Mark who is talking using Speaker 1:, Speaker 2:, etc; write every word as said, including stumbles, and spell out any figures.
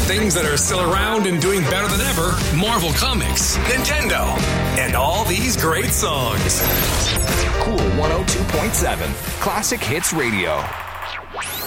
Speaker 1: things that are still around and doing better than ever, Marvel Comics, Nintendo, and all these great songs.
Speaker 2: Cool one oh two point seven, Classic Hits Radio.